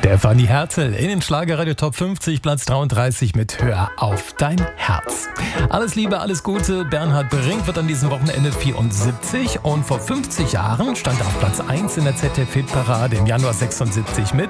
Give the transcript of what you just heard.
Stefanie Hertel in den Schlagerradio Top 50, Platz 33 mit Hör auf dein Herz. Alles Liebe, alles Gute. Bernhard Brink wird an diesem Wochenende 74 und vor 50 Jahren stand er auf Platz 1 in der ZDF-Hitparade im Januar 76 mit